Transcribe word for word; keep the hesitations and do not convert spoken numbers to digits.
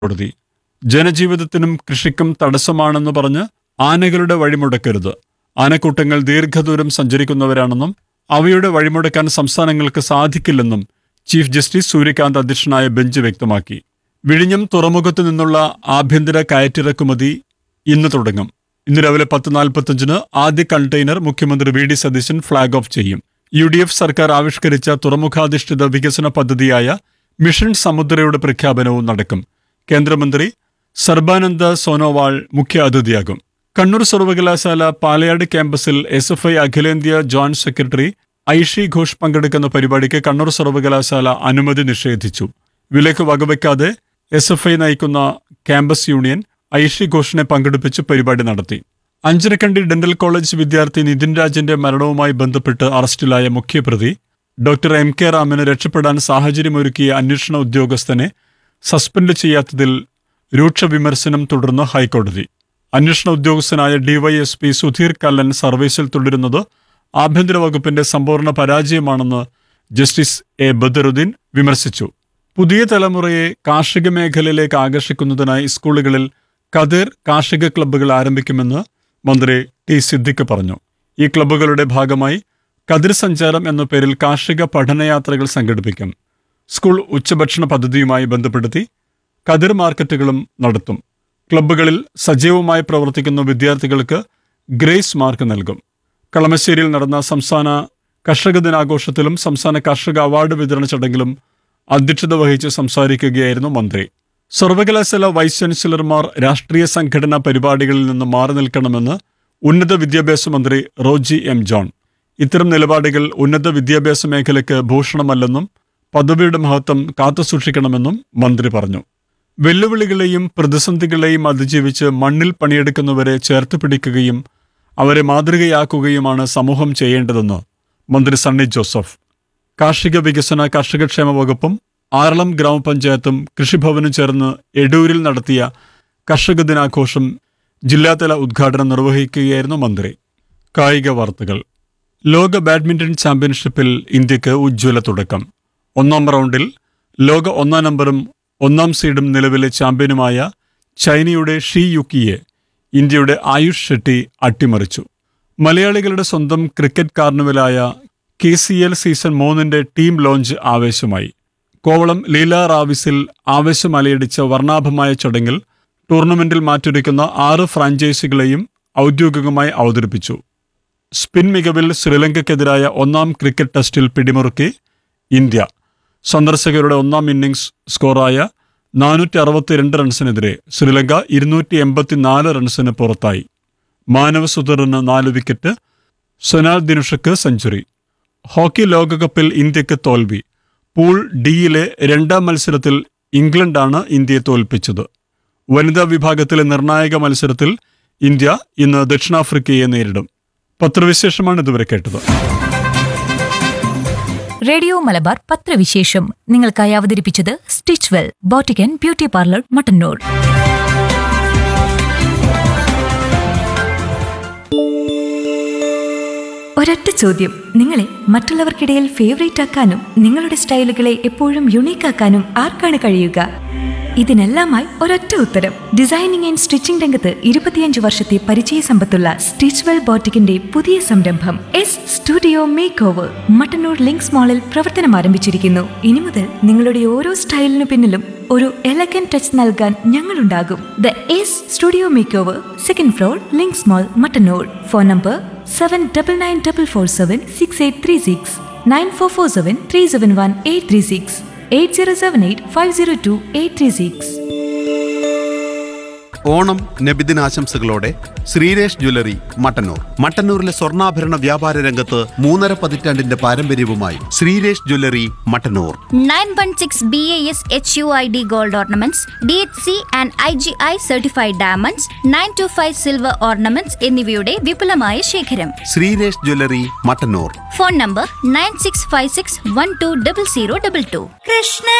കോടതി. ജനജീവിതത്തിനും കൃഷിക്കും തടസ്സമാണെന്ന് പറഞ്ഞ് ആനകളുടെ വഴിമുടക്കരുത്. ആനക്കൂട്ടങ്ങൾ ദീർഘദൂരം സഞ്ചരിക്കുന്നവരാണെന്നും അവയുടെ വഴിമുടക്കാൻ സംസ്ഥാനങ്ങൾക്ക് സാധിക്കില്ലെന്നും ചീഫ് ജസ്റ്റിസ് സൂര്യകാന്ത് അധ്യക്ഷനായ ബെഞ്ച് വ്യക്തമാക്കി. വിഴിഞ്ഞം തുറമുഖത്തു നിന്നുള്ള ആഭ്യന്തര കയറ്റിറക്കുമതി ഇന്ന് തുടങ്ങും. ഇന്ന് രാവിലെ പത്ത് നാൽപ്പത്തഞ്ചിന് ആദ്യ കണ്ടെയ്നർ മുഖ്യമന്ത്രി V D Satheesan flag off ചെയ്യും. യു ഡി എഫ് സർക്കാർ ആവിഷ്കരിച്ച തുറമുഖാധിഷ്ഠിത വികസന പദ്ധതിയായ മിഷൻ സമുദ്രയുടെ പ്രഖ്യാപനവും നടക്കും. കേന്ദ്രമന്ത്രി സർബാനന്ദ സോനോവാൾ മുഖ്യ അതിഥിയാകും. കണ്ണൂർ സർവകലാശാല പാലയാട് ക്യാമ്പസിൽ എസ് എഫ് ഐ അഖിലേന്ത്യാ ജോയിന്റ് സെക്രട്ടറി ഐഷി ഘോഷ് പങ്കെടുക്കുന്ന പരിപാടിക്ക് കണ്ണൂർ സർവകലാശാല അനുമതി നിഷേധിച്ചു. വിലക്ക് വകവയ്ക്കാതെ എസ് എഫ് ഐ നയിക്കുന്ന ക്യാമ്പസ് യൂണിയൻ ഐഷി ഘോഷിനെ പങ്കെടുപ്പിച്ച് പരിപാടി നടത്തി. അഞ്ചരക്കണ്ടി ഡെന്റൽ കോളേജ് വിദ്യാർത്ഥി നിതിൻ രാജിന്റെ മരണവുമായി ബന്ധപ്പെട്ട് അറസ്റ്റിലായ മുഖ്യപ്രതി ഡോക്ടർ എം കെ റാമിന് രക്ഷപ്പെടാൻ സാഹചര്യമൊരുക്കിയ അന്വേഷണ ഉദ്യോഗസ്ഥനെ സസ്പെൻഡ് ചെയ്യാത്തതിൽ രൂക്ഷ വിമർശനം തുടർന്ന് ഹൈക്കോടതി. അന്വേഷണ ഉദ്യോഗസ്ഥനായ ഡിവൈഎസ്പി സുധീർ കല്ലൻ സർവീസിൽ തുടരുന്നത് ആഭ്യന്തര വകുപ്പിന്റെ സമ്പൂർണ്ണ പരാജയമാണെന്ന് ജസ്റ്റിസ് എ ബദറുദ്ദീൻ വിമർശിച്ചു. പുതിയ തലമുറയെ കാർഷിക മേഖലയിലേക്ക് ആകർഷിക്കുന്നതിനായി സ്കൂളുകളിൽ കതിർ കാർഷിക ക്ലബ്ബുകൾ ആരംഭിക്കുമെന്ന് മന്ത്രി ടി സിദ്ദിഖ് പറഞ്ഞു. ഈ ക്ലബ്ബുകളുടെ ഭാഗമായി കതിർ സഞ്ചാരം എന്ന പേരിൽ കാർഷിക പഠനയാത്രകൾ സംഘടിപ്പിക്കും. സ്കൂൾ ഉച്ചഭക്ഷണ പദ്ധതിയുമായി ബന്ധപ്പെടുത്തി കതിർ മാർക്കറ്റുകളും നടത്തും. ക്ലബ്ബുകളിൽ സജീവമായി പ്രവർത്തിക്കുന്ന വിദ്യാർത്ഥികൾക്ക് ഗ്രേസ് മാർക്ക് നൽകും. കളമശ്ശേരിയിൽ നടന്ന സംസ്ഥാന കർഷക ദിനാഘോഷത്തിലും സംസ്ഥാന കർഷക അവാർഡ് വിതരണ ചടങ്ങിലും അധ്യക്ഷത വഹിച്ച് സംസാരിക്കുകയായിരുന്നു മന്ത്രി. സർവകലാശാല വൈസ് ചാൻസലർമാർ രാഷ്ട്രീയ സംഘടനാ പരിപാടികളിൽ നിന്ന് മാറി നിൽക്കണമെന്ന് ഉന്നത വിദ്യാഭ്യാസ മന്ത്രി റോജി എം ജോൺ. ഇത്തരം നിലപാടുകൾ ഉന്നത വിദ്യാഭ്യാസ മേഖലയ്ക്ക് ഭൂഷണമല്ലെന്നും പദവിയുടെ മഹത്വം കാത്തുസൂക്ഷിക്കണമെന്നും മന്ത്രി പറഞ്ഞു. വെല്ലുവിളികളെയും പ്രതിസന്ധികളെയും അതിജീവിച്ച് മണ്ണിൽ പണിയെടുക്കുന്നവരെ ചേർത്ത് പിടിക്കുകയും അവരെ മാതൃകയാക്കുകയുമാണ് സമൂഹം ചെയ്യേണ്ടതെന്ന് മന്ത്രി സണ്ണി ജോസഫ്. കാർഷിക വികസന കർഷകക്ഷേമ വകുപ്പും ആറളം ഗ്രാമപഞ്ചായത്തും കൃഷിഭവനും ചേർന്ന് എടൂരിൽ നടത്തിയ കർഷക ദിനാഘോഷം ജില്ലാതല ഉദ്ഘാടനം നിർവഹിക്കുകയായിരുന്നു മന്ത്രി. കായിക വാർത്തകൾ. ലോക ബാഡ്മിന്റൺ ചാമ്പ്യൻഷിപ്പിൽ ഇന്ത്യക്ക് ഉജ്ജ്വല തുടക്കം. ഒന്നാം റൗണ്ടിൽ ലോക ഒന്നാം നമ്പറും ഒന്നാം സീഡും നിലവിലെ ചാമ്പ്യനുമായ ചൈനയുടെ ഷീ യുക്കിയെ ഇന്ത്യയുടെ ആയുഷ് ഷെട്ടി അട്ടിമറിച്ചു. മലയാളികളുടെ സ്വന്തം cricket കാർണിവലായ K C L season മൂന്നിന്റെ ടീം ലോഞ്ച് ആവേശമായി. കോവളം ലീല റാവിസിൽ ആവേശം അലയടിച്ച വർണ്ണാഭമായ ചടങ്ങിൽ ടൂർണമെന്റിൽ മാറ്റൊരുക്കുന്ന ആറ് ഫ്രാഞ്ചൈസികളെയും ഔദ്യോഗികമായി അവതരിപ്പിച്ചു. സ്പിൻ മികവിൽ ശ്രീലങ്കയ്ക്കെതിരായ ഒന്നാം ക്രിക്കറ്റ് ടെസ്റ്റിൽ പിടിമുറുക്കി ഇന്ത്യ. സന്ദർശകരുടെ ഒന്നാം ഇന്നിംഗ്സ് സ്കോറായ നാനൂറ്റി അറുപത്തിരണ്ട് റൺസിനെതിരെ ശ്രീലങ്ക ഇരുന്നൂറ്റി എൺപത്തിനാല് റൺസിന് പുറത്തായി. മാനവ് സുധറിന് നാല് വിക്കറ്റ്, സൊനാൽ ദിനുഷക്ക് സെഞ്ചുറി. ഹോക്കി ലോകകപ്പിൽ ഇന്ത്യക്ക് തോൽവി. പൂൾ ഡിയിലെ രണ്ടാം മത്സരത്തിൽ ഇംഗ്ലണ്ടാണ് ഇന്ത്യയെ തോൽപ്പിച്ചത്. വനിതാ വിഭാഗത്തിലെ നിർണായക മത്സരത്തിൽ ഇന്ത്യ ഇന്ന് ദക്ഷിണാഫ്രിക്കയെ നേരിടും. പത്രവിശേഷമാണ് ഇതുവരെ കേട്ടത്. റേഡിയോ മലബാർ പത്രവിശേഷം നിങ്ങൾക്കായി അവതരിപ്പിച്ചത് stitch well boutique and beauty parlour Mattannur. ഒരൊറ്റ ചോദ്യം, നിങ്ങളെ മറ്റുള്ളവർക്കിടയിൽ ഫേവറേറ്റ് ആക്കാനും നിങ്ങളുടെ സ്റ്റൈലുകളെ എപ്പോഴും യുണീക്ക് ആക്കാനും ആർക്കാണ് കഴിയുക? ഇതിനെല്ലാമായി ഒരൊറ്റ ഉത്തരം. ഡിസൈനിങ് ആൻഡ് സ്റ്റിച്ചിംഗ് രംഗത്ത് ഇരുപത്തിയഞ്ച് വർഷത്തെ പരിചയ സമ്പത്തുള്ള സ്റ്റിച്ച് വെൽ ബോട്ടിക്കിന്റെ പുതിയ സംരംഭം S studio make over Mattannur links മാളിൽ പ്രവർത്തനം ആരംഭിച്ചിരിക്കുന്നു. ഇനി മുതൽ നിങ്ങളുടെ ഓരോ സ്റ്റൈലിനു പിന്നിലും ഒരു എലഗൻ ടച്ച് നൽകാൻ ഞങ്ങളുണ്ടാകും. The S studio make over, second floor, links mall, Mattannur. Phone number seven double nine double four seven six eight three six nine four four seven three seven one eight three six eight zero seven eight five zero to eight three six. Onam നബിദിനാശംസകളോടെ Sreeresh jewellery Mattannur. മട്ടന്നൂരിലെ സ്വർണ്ണാഭരണ വ്യാപാര രംഗത്ത് മൂന്നര പതിറ്റാണ്ടിന്റെ പാരമ്പര്യവുമായി Sreeresh jewellery Mattannur. Nine one six B A S H U I D gold ornaments, D H C and I G I certified diamonds, nine to five silver ornaments എന്നിവയുടെ വിപുലമായ ശേഖരം. Sreeresh jewellery Mattannur. Phone number nine six five six one two double zero double two. Krishna